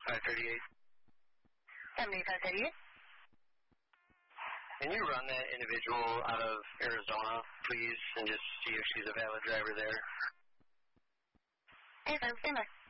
7538. 7538. Can you run that individual out of Arizona, please, and just see if she's a valid driver there? Hey, stand by.